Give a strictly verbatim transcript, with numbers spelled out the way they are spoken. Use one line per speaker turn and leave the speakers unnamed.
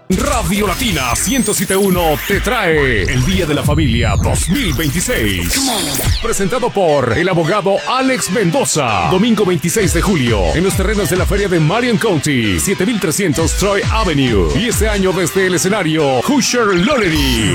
Radio Latina ciento siete punto uno te trae el Día de la Familia dos mil veintiséis. Presentado por el abogado Alex Mendoza. Domingo veintiséis de julio en los terrenos de la feria de Marion County, siete mil trescientos Troy Avenue. Y este año desde el escenario Hoosier Lottery.